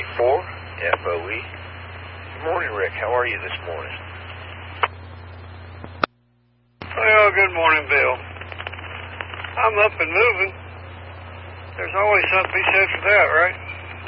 FOE. Good morning, Rick. How are you this morning? Well, good morning, Bill. I'm up and moving. There's always something to be said for that, right?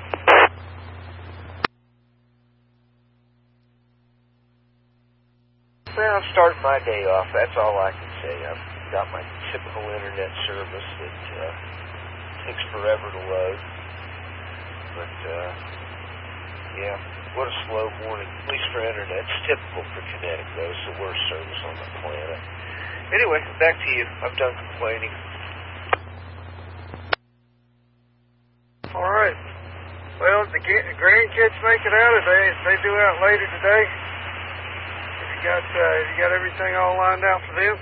Well, I'm starting my day off. That's all I can say. I've got my typical internet service that takes forever to load. But, yeah, what a slow morning. At least for internet. It's typical for Kinetic, though. It's the worst service on the planet. Anyway, back to you. I'm done complaining. All right. Well, the grandkids make it out today. They do out later today. You got everything all lined out for them?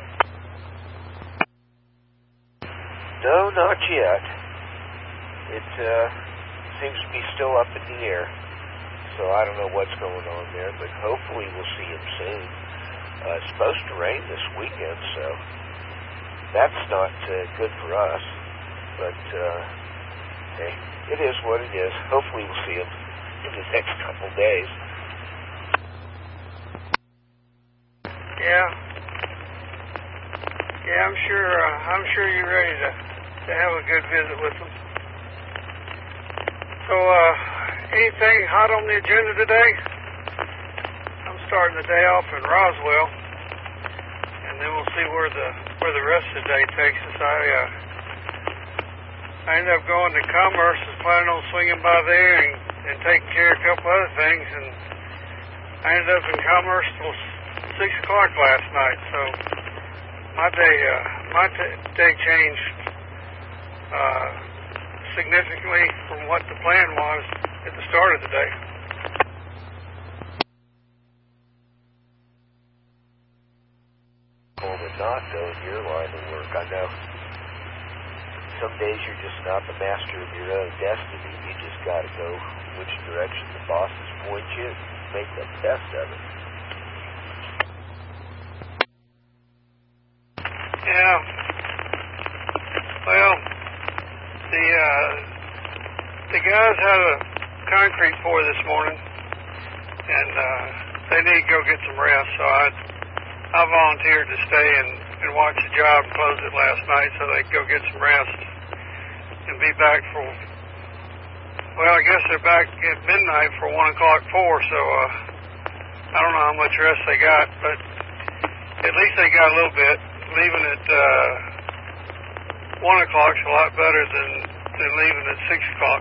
No, not yet. It seems to be still up in the air. So I don't know what's going on there, but hopefully we'll see him soon. It's supposed to rain this weekend, so that's not good for us. But, hey, it is what it is. Hopefully we'll see him in the next couple days. Yeah. Yeah, I'm sure you're ready to have a good visit with them. So, anything hot on the agenda today? I'm starting the day off in Roswell, and then we'll see where the rest of the day takes us. I ended up going to Commerce, was planning on swinging by there and taking care of a couple other things, and I ended up in Commerce till 6 o'clock last night. So my day changed significantly from what the plan was at the start of the day. Well, but not though in your line of work. I know some days you're just not the master of your own destiny. You just got to go which direction the bosses point you and make the best of it. Yeah. Well, the guys had a concrete pour this morning, and they need to go get some rest. So I volunteered to stay and watch the job and close it last night so they could go get some rest and be back for, well, I guess they're back at midnight for 1 o'clock pour, so I don't know how much rest they got, but at least they got a little bit. Leaving at 1 o'clock's a lot better than leaving at 6 o'clock.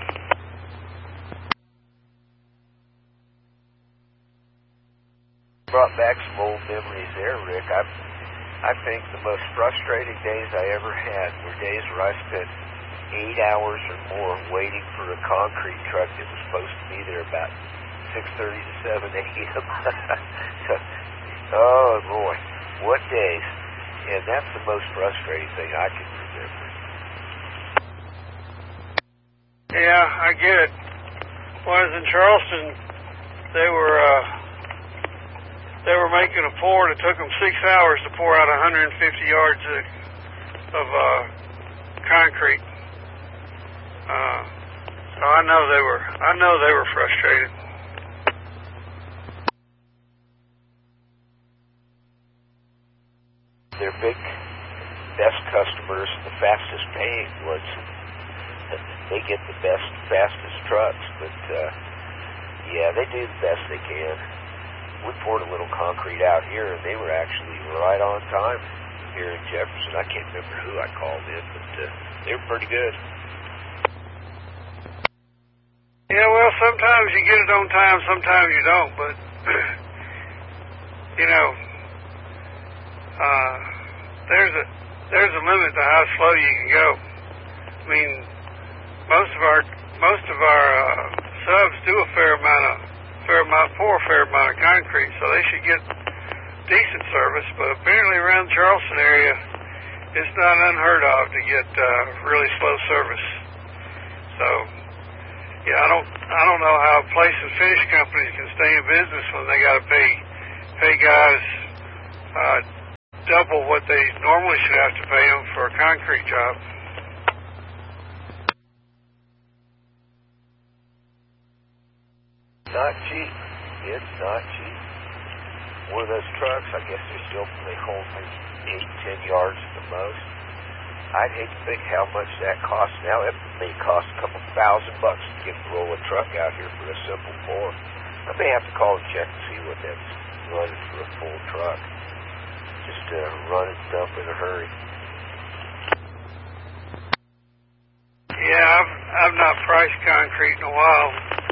Brought back some old memories there, Rick. I think the most frustrating days I ever had were days where I spent 8 hours or more waiting for a concrete truck that was supposed to be there about 6:30 to 7 a.m. Oh, boy. What days. And that's the most frustrating thing I can remember. Yeah, I get it. When I was in Charleston, they were making a pour, and it took them 6 hours to pour out 150 yards of concrete. So I know they were frustrated. Their big, best customers, the fastest paying ones, they get the best, fastest trucks. But, yeah, they do the best they can. We poured a little concrete out here, and they were actually right on time here in Jefferson. I can't remember who I called in, but they were pretty good. Yeah, well, sometimes you get it on time, sometimes you don't, but, you know, there's a limit to how slow you can go. I mean, most of our subs do a fair amount of concrete, so they should get decent service. But apparently around the Charleston area, it's not unheard of to get really slow service. So, yeah, I don't know how place and finish companies can stay in business when they got to pay guys double what they normally should have to pay them for a concrete job. Not cheap. It's not cheap. One of those trucks, I guess they hold maybe 8, 10 yards at the most. I'd hate to think how much that costs now. It may cost a couple $1,000 to get the roll of truck out here for a simple pour. I may have to call and check and see what that's running for a full truck. Just run and dump in a hurry. Yeah, I've not priced concrete in a while.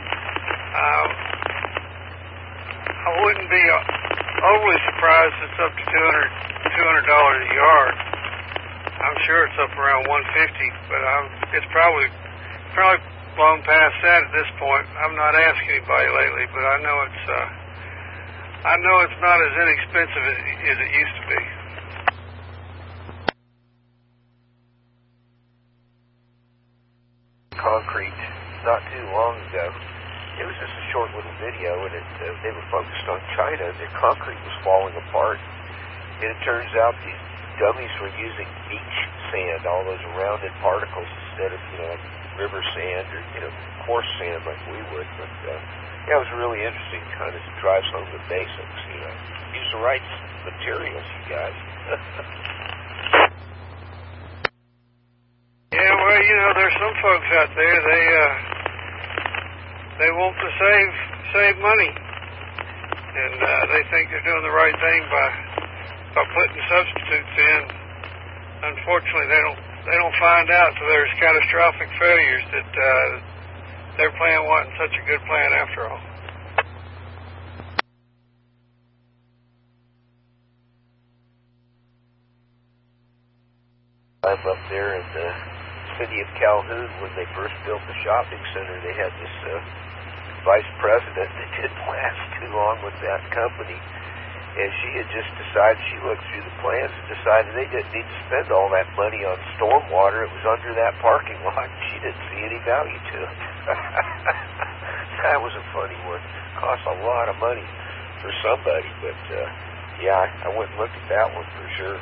I wouldn't be overly surprised if it's up to $200 a yard. I'm sure it's up around 150, but it's probably blown past that at this point. I've not asked anybody lately, but I know it's not as inexpensive as it used to be. Concrete not too long ago. It was just a short little video, and they were focused on China. The concrete was falling apart, and it turns out these dummies were using beach sand, all those rounded particles, instead of river sand or coarse sand like we would. But yeah, it was really interesting. Kind of drives home the basics. Use the right materials, you guys. Yeah, well, there's some folks out there, they want to save money, and they think they're doing the right thing by putting substitutes in. Unfortunately, they don't find out till there's catastrophic failures that their plan wasn't such a good plan after all. I'm up there in the city of Calhoun. When they first built the shopping center, they had this vice president that didn't last too long with that company. And she had just decided, she looked through the plans and decided they didn't need to spend all that money on stormwater. It was under that parking lot. She didn't see any value to it. That was a funny one. Cost a lot of money for somebody. But, yeah, I went and looked at that one for sure.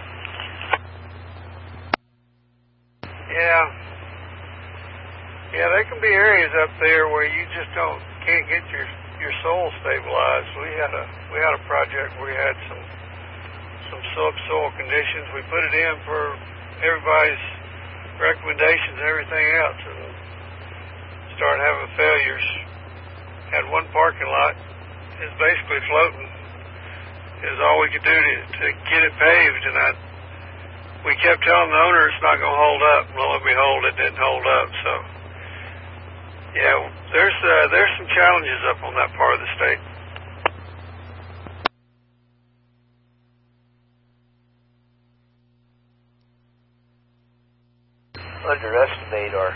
Yeah, there can be areas up there where you just can't get your soil stabilized. We had a project where we had some subsoil conditions. We put it in for everybody's recommendations and everything else, and started having failures. Had one parking lot, it's basically floating. It was all we could do to get it paved, and we kept telling the owner it's not going to hold up. Lo and behold, it didn't hold up. So, yeah, there's some challenges up on that part of the state. Underestimate our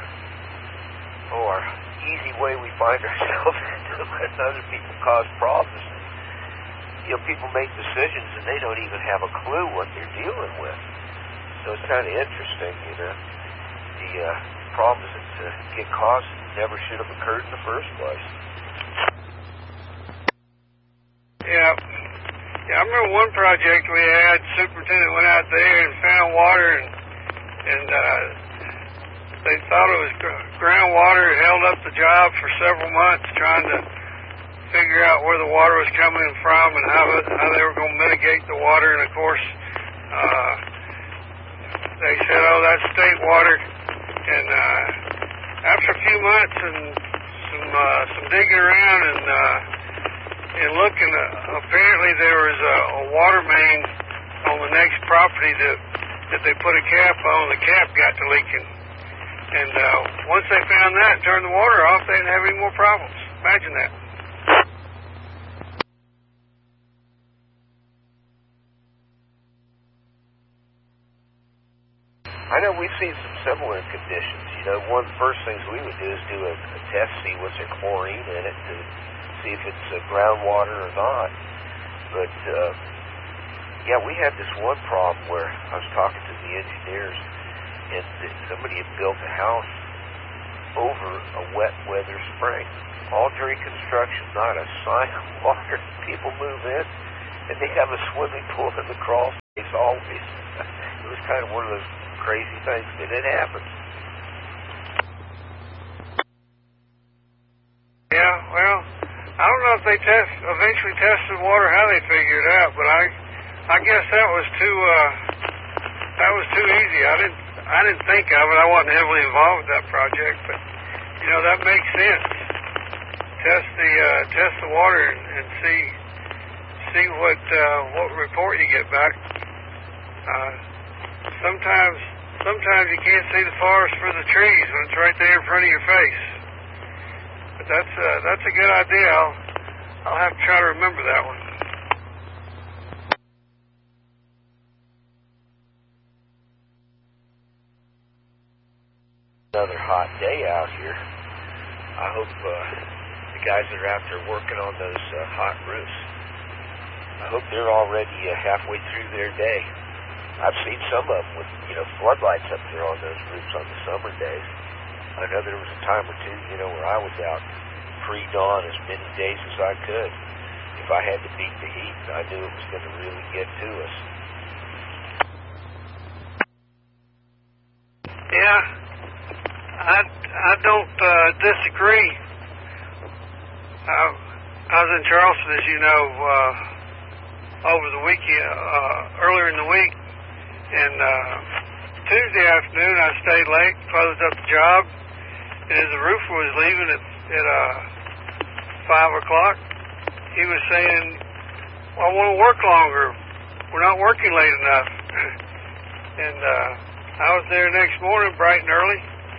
easy way we find ourselves into letting other people cause problems. People make decisions and they don't even have a clue what they're dealing with. So it's kind of interesting, the problems that get caused never should have occurred in the first place. Yeah, I remember one project we had. Superintendent went out there and found water, and they thought it was groundwater. It held up the job for several months trying to figure out where the water was coming from and how they were going to mitigate the water. And of course, they said, "Oh, that's state water." And after a few months and some digging around and looking, apparently there was a water main on the next property that they put a cap on. The cap got to leaking, and once they found that and turned the water off, they didn't have any more problems. Imagine that. I know we've seen some similar conditions. One of the first things we would do is do a test, see what's there chlorine in it, to see if it's groundwater or not. But, yeah, we had this one problem where I was talking to the engineers, and somebody had built a house over a wet weather spring. All during construction, not a sign of water. People move in, and they have a swimming pool in the crawl space always. It was kind of one of those crazy things, but it happens. Yeah, well, know if they eventually tested water, how they figured it out, but I guess that was too easy. I didn't think of it. I wasn't heavily involved with that project, but you know, that makes sense. Test the water and see what report you get back. Sometimes you can't see the forest for the trees when it's right there in front of your face. But that's a good idea. I'll have to try to remember that one. Another hot day out here. I hope the guys that are out there working on those hot roofs, I hope they're already halfway through their day. I've seen some of them with, floodlights up there on those roofs on the summer days. I know there was a time or two, where I was out pre-dawn as many days as I could. If I had to beat the heat, I knew it was going to really get to us. Yeah, I don't disagree. I was in Charleston, as you know, over the weekend, earlier in the week, and Tuesday afternoon I stayed late, closed up the job, and as the roofer was leaving at 5 o'clock, he was saying, well, I want to work longer. We're not working late enough. And I was there next morning, bright and early.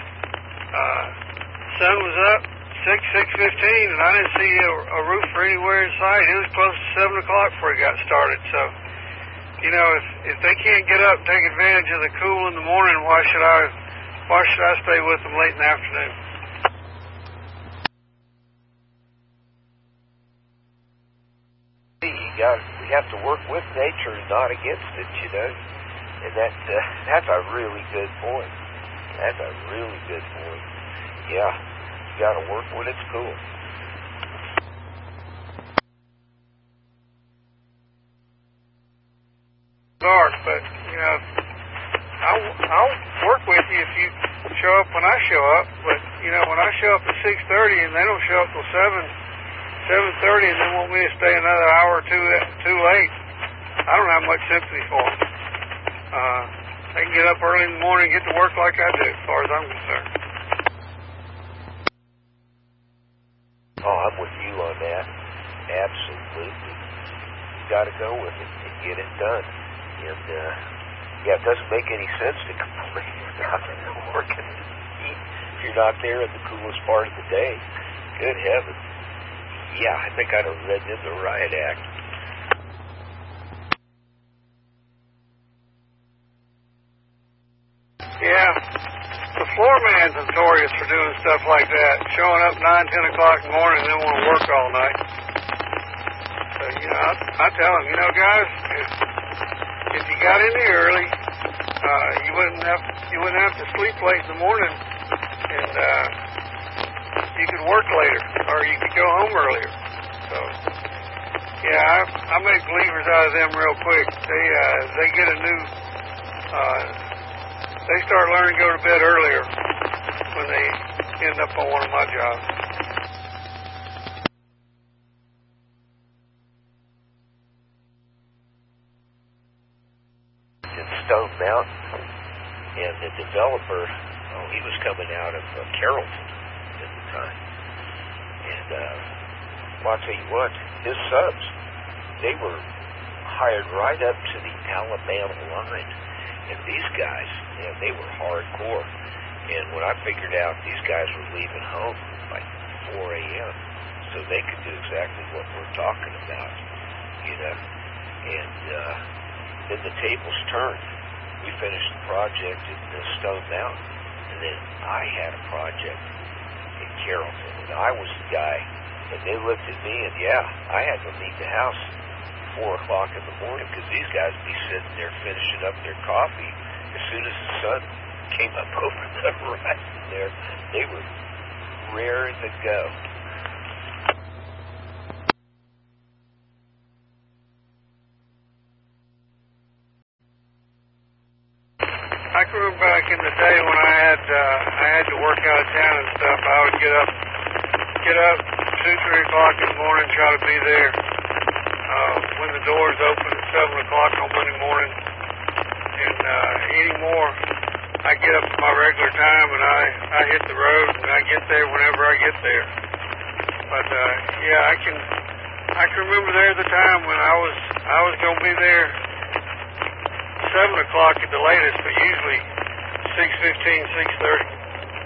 Sun was up, 6:15, and I didn't see a roofer anywhere in sight. It was close to 7 o'clock before he got started. So, if they can't get up and take advantage of the cool in the morning, why should I stay with them late in the afternoon? We have to work with nature, not against it, and that's a really good point. That's a really good point. Yeah, you got to work when it's cool. Dark, but I'll work with you if you show up when I show up. But when I show up at 6:30 and they don't show up till 7:30, and they want me to stay another hour or two too late, I don't have much sympathy for them. They can get up early in the morning and get to work like I do, as far as I'm concerned. Oh, I'm with you on that. Absolutely. You got to go with it and get it done. And, it doesn't make any sense to complain about working in the heat if you're not there in the coolest part of the day. Good heavens. Yeah, I think I'd have read in the riot act. Yeah, the floor man's notorious for doing stuff like that, showing up 9, 10 o'clock in the morning and then want to work all night. So, I tell them, guys, if you got in there early, you wouldn't have to sleep late in the morning, and you could work later, or you could go home earlier. So, yeah, I make believers out of them real quick. They get a new, they start learning to go to bed earlier when they end up on one of my jobs. In Stone Mountain, and the developer, he was coming out of Carrollton at the time. And I'll tell you what, his subs, they were hired right up to the Alabama line. And these guys, they were hardcore. And when I figured out these guys were leaving home like 4 a.m., so they could do exactly what we're talking about, And then the tables turned. We finished the project in Stone Mountain, and then I had a project in Carrollton, and I was the guy, and they looked at me, and I had to leave the house 4 o'clock in the morning because these guys would be sitting there finishing up their coffee as soon as the sun came up over the horizon there. They were raring to go. I can remember back in the day when I had to work out of town and stuff. I would get up 2, 3 o'clock in the morning, try to be there when the doors open at 7 o'clock on Monday morning. And anymore, I get up at my regular time and I hit the road and I get there whenever I get there. But yeah, I can remember there the time when I was going to be there 7 o'clock at the latest, but usually 6:15, 6:30.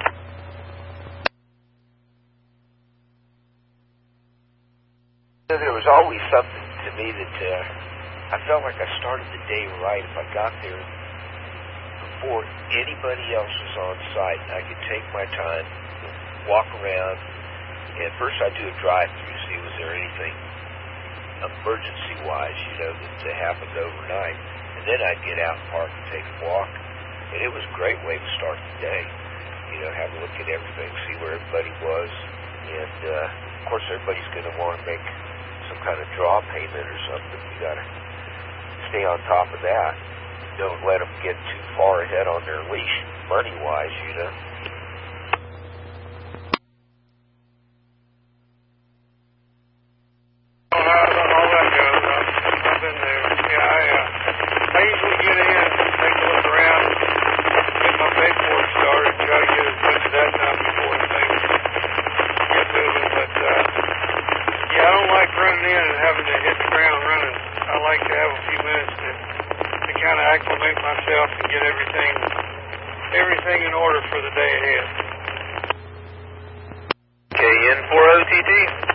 There was always something to me that I felt like I started the day right if I got there before anybody else was on site. I could take my time, walk around, and first I'd do a drive-through, see was there anything emergency-wise, that happened overnight. And then I'd get out and park and take a walk. And it was a great way to start the day. Have a look at everything, see where everybody was. And, of course, everybody's going to want to make some kind of draw payment or something. You got to stay on top of that. Don't let them get too far ahead on their leash, money-wise, All that goes. I've been there. Yeah, I usually get in, take a look around, get my paperwork started, try to get as much of that done before the things get moving. But yeah, I don't like running in and having to hit the ground running. I like to have a few minutes to kind of acclimate myself and get everything in order for the day ahead. KN4OTT.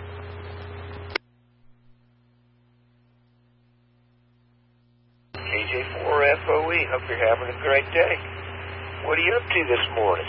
KJ4FOE. Hope you're having a great day. What are you up to this morning?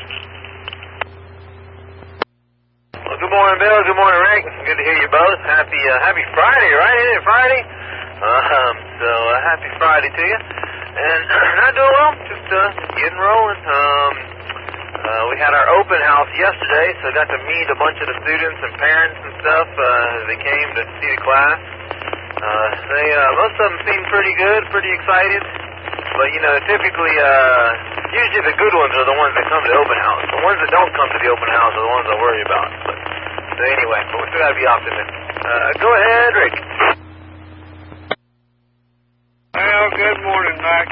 Well, good morning, Bill. Good morning, Rick. Good to hear you both. Happy Friday, right? Isn't it Friday? Happy Friday to you. And not doing well, just getting rolling. We had our open house yesterday, so I got to meet a bunch of the students and parents and stuff. They came to see the class. Most of them seemed pretty good, pretty excited. But, typically, usually the good ones are the ones that come to the open house. The ones that don't come to the open house are the ones I worry about. So anyway, but we still got to be optimistic. Go ahead, Rick. Well, good morning, Max.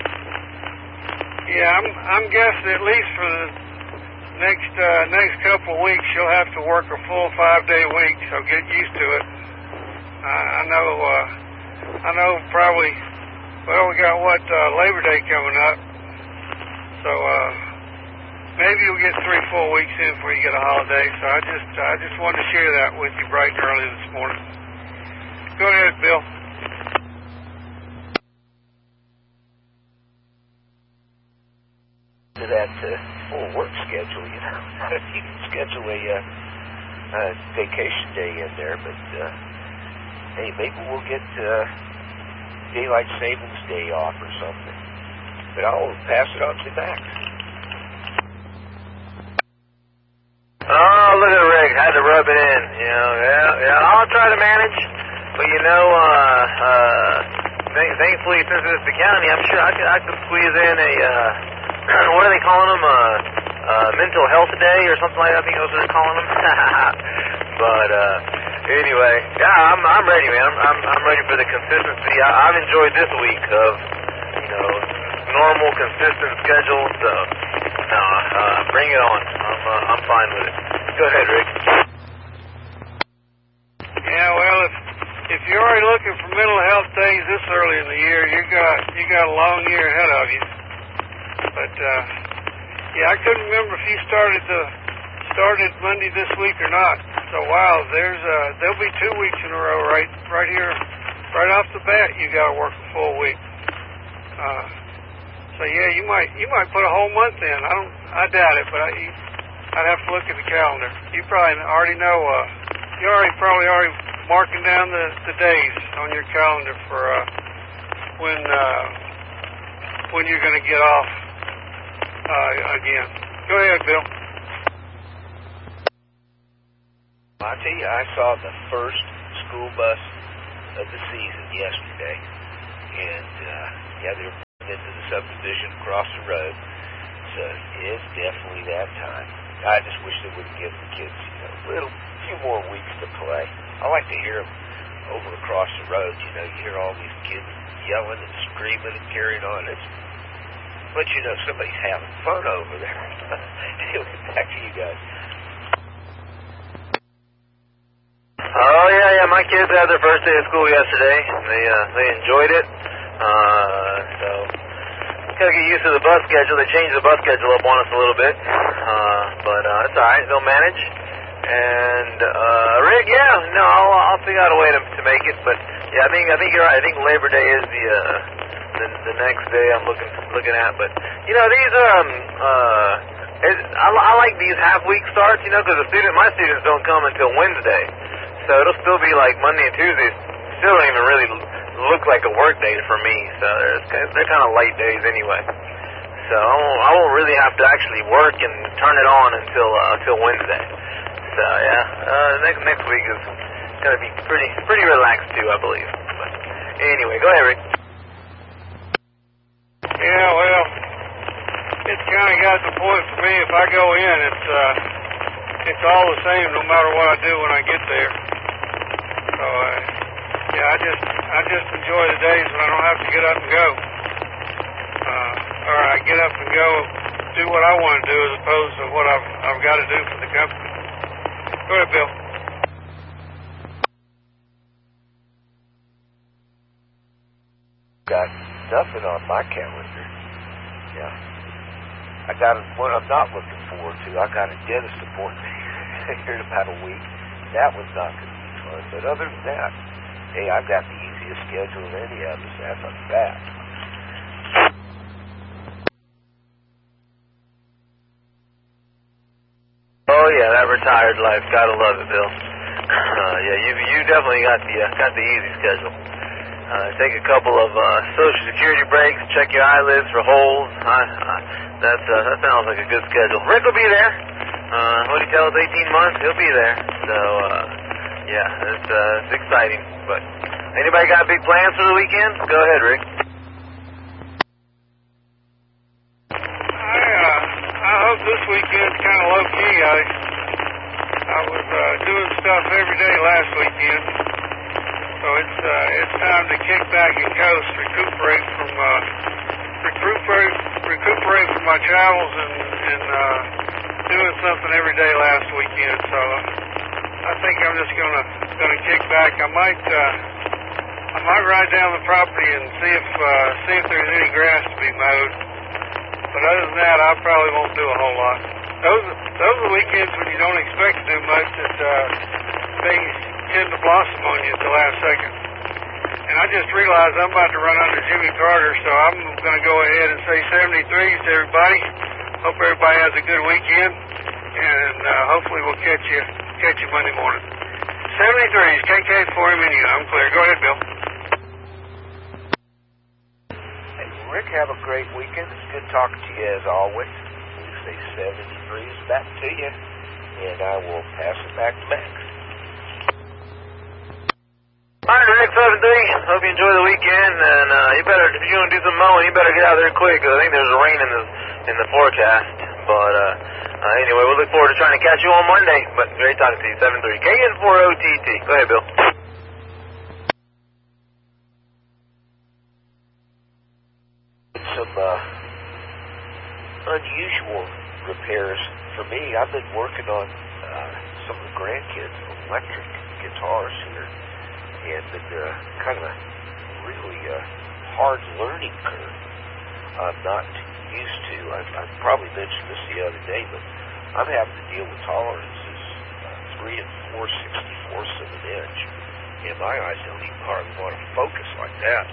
Yeah, I'm guessing at least for the next couple of weeks you'll have to work a full 5-day week, so get used to it. I know probably, well, we got Labor Day coming up, so maybe you'll get 3 full weeks in before you get a holiday, so I just wanted to share that with you bright and early this morning. Go ahead, Bill. To that full work schedule, you can schedule a vacation day in there, but hey, maybe we'll get Daylight Savings Day off or something. But I'll pass it on to Max. Oh, look at Rick. Had to rub it in. Yeah. I'll try to manage. But, thankfully, since it's the county, I'm sure I could squeeze in what are they calling them? Mental Health Day or something like that. I think that's what they're calling them. But anyway, yeah, I'm ready, man. I'm ready for the consistency. I've enjoyed this week of normal, consistent schedule. So bring it on. I'm fine with it. Go ahead, Rick. Yeah, well, if you're already looking for mental health days this early in the year, you got a long year ahead of you. But yeah, I couldn't remember if you started Monday this week or not. So wow, there'll be 2 weeks in a row right here, right off the bat. You got to work a full week. So yeah, you might put a whole month in. I doubt it, but I'd have to look at the calendar. You probably already know. You're probably already marking down the days on your calendar for when you're going to get off again. Go ahead, Bill. I tell you, I saw the first school bus of the season yesterday, and they were putting into the subdivision across the road. So it's definitely that time. I just wish they would give the kids, a little few more weeks to play. I like to hear them over across the road. You know, you hear all these kids yelling and screaming and carrying on. But you know, somebody's having fun over there. Anyway, back to you guys. Oh yeah, my kids had their first day of school yesterday. They enjoyed it. So gotta get used to the bus schedule. They changed the bus schedule up on us a little bit, but it's all right. They'll manage. And Rick, yeah, no, I'll figure out a way to make it. But yeah, I think you're right. I think Labor Day is the next day I'm looking at. But you know, these I like these half-week starts. You know, because my students don't come until Wednesday. So it'll still be like Monday and Tuesday. Still don't even really look like a work day for me. So they're kind of light days anyway. So I won't really have to actually work and turn it on until Wednesday. So yeah, next week is gonna be pretty relaxed too, I believe. But anyway, go ahead, Rick. Yeah, well, it's kind of got to the point for me. If I go in, it's all the same no matter what I do when I get there. So, yeah, I just enjoy the days when I don't have to get up and go. Or I get up and go do what I want to do as opposed to what I've got to do for the company. Go ahead, Bill. Got nothing on my calendar. Yeah. I got what I'm not looking forward to. I got a dentist appointment here in about a week. That was not going to be fun. But other than that, hey, I've got the easiest schedule of any of us. That's a fact. Oh yeah, that retired life. Gotta love it, Bill. Yeah, you definitely got the easy schedule. Take a couple of Social Security breaks, check your eyelids for holes. That sounds like a good schedule. Rick will be there. What did he tell us? 18 months. He'll be there. So yeah, it's exciting. But anybody got big plans for the weekend? Go ahead, Rick. I hope this weekend's kind of low key. I was doing stuff every day last weekend. So it's time to kick back and coast, recuperate from my travels and doing something every day last weekend. So I think I'm just gonna kick back. I might ride down the property and see if there's any grass to be mowed. But other than that, I probably won't do a whole lot. Those are the weekends when you don't expect to do much that things tend to blossom on you at the last second. And I just realized I'm about to run under Jimmy Carter, so I'm going to go ahead and say 73s to everybody. Hope everybody has a good weekend, and hopefully we'll catch you Monday morning. 73s, KK4M in you. I'm clear. Go ahead, Bill. Hey, Rick, have a great weekend. It's good talking to you as always. We say 73s back to you, and I will pass it back to Max. All right, Rick, 7-3. Hope you enjoy the weekend, and if you're going to do some mowing, you better get out there quick, because I think there's rain in the forecast. But anyway, we'll look forward to trying to catch you on Monday. But great talking to you, 7-3. KN4OTT. Go ahead, Bill. Some unusual repairs for me. I've been working on some of the grandkids' electric guitars here. And been kind of a really hard learning curve I'm not used to. I probably mentioned this the other day, but I'm having to deal with tolerances 3 and 4/64 of an inch, and my eyes don't even hardly want to focus like that.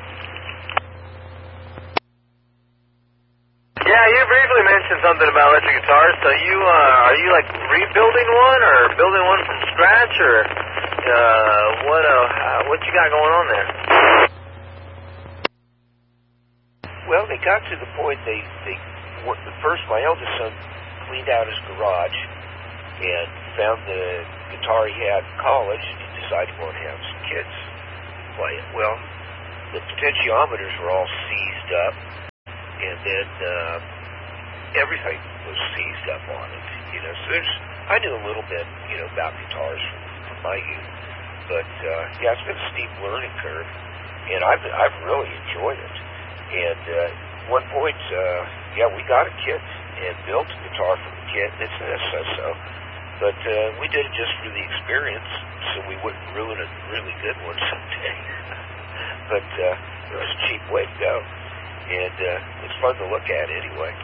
Yeah, you briefly mentioned something about electric guitars. So are you like rebuilding one or building one from scratch, or what you got going on there? Well, they got to the point my eldest son cleaned out his garage and found the guitar he had in college, and he decided he wanted to have some kids play it. Well, the potentiometers were all seized up, and then everything was seized up on it. You know, so I knew a little bit, about guitars from my youth, but yeah, it's been a steep learning curve, and I've really enjoyed it. And at one point, we got a kit and built a guitar from the kit, and it's so-so. But we did it just for the experience, so we wouldn't ruin a really good one someday. But it was a cheap way to go, and it's fun to look at anyway.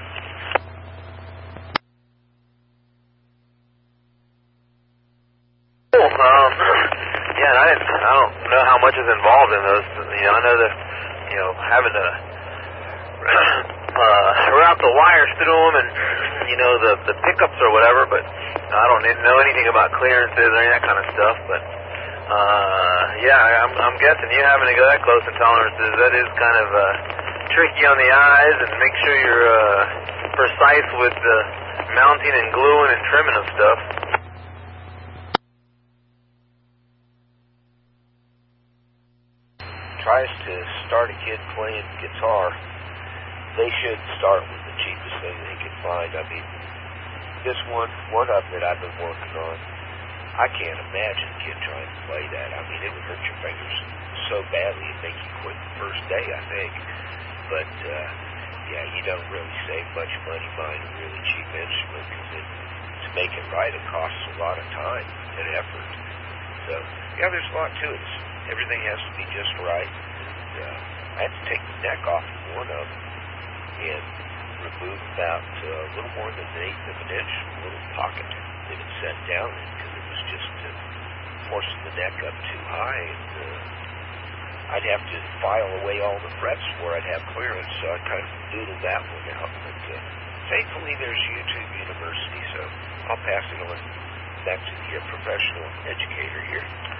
I don't know how much is involved in those. I know that, having to route the wires through them and, the pickups or whatever, but I don't know anything about clearances or any of that kind of stuff, but, I'm guessing you having to go that close to tolerances, that is kind of tricky on the eyes, and make sure you're precise with the mounting and gluing and trimming of stuff. Tries to start a kid playing guitar, they should start with the cheapest thing they can find. I mean, this one up that I've been working on, I can't imagine a kid trying to play that. I mean, it would hurt your fingers so badly it'd make you quit the first day, I think. But, you don't really save much money buying a really cheap instrument, because to make it right, it costs a lot of time and effort. So, there's a lot to it. Everything has to be just right. And, I had to take the neck off of one of them and remove about a little more than an eighth of an inch from a little pocket that it set down in, because it was just forcing the neck up too high, and I'd have to file away all the frets before I'd have clearance, so I kind of noodled that one out. But thankfully there's YouTube University, so I'll pass it on back to the professional educator here.